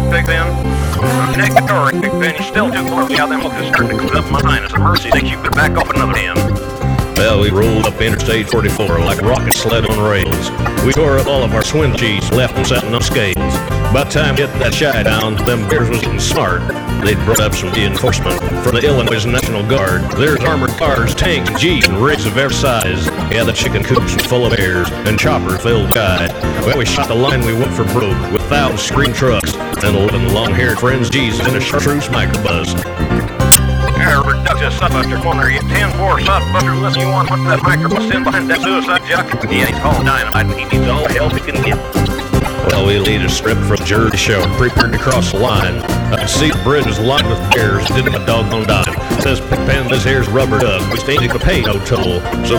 big then? Negatory, big then. You're still too close. Yeah, them hooks starting to cut up my sinus. Mercy, think you could back off another hand. Well, we rolled up Interstate 44 like a rocket sled on rails. We tore up all of our swim sheets, left them sitting on scales. By the time we hit that shy down, them bears was getting smart. They'd brought up some reinforcement from the Illinois National Guard. There's armored cars, tanks, jeeps, and rigs of every size. Yeah, the chicken coops were full of bears, and choppers filled sky. Well, we shot the line we went for broke with 1,000 screen trucks and 11 long-haired friends Jesus in a chartreuse microbus. Reductive Sudbuster corner, you 10-4 Sudbuster, listen, you want to put that microbus in behind that suicide jock? He ain't called dynamite, and he needs all the help he can get. Well, we laid a strip from Jersey Shore, prepared to cross the line. I could see the bridge was lined with bears, didn't a doggone dime. Says Pigpen, this here's rubber duck, we ain't gonna pay no toll. So